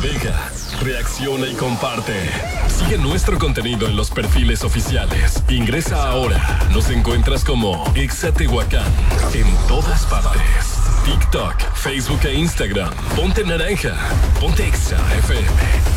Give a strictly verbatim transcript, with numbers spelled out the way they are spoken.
Navega, reacciona y comparte. Sigue nuestro contenido en los perfiles oficiales. Ingresa ahora. Nos encuentras como Exa Tehuacán en todas partes. TikTok, Facebook e Instagram. Ponte naranja. Ponte Exa F M.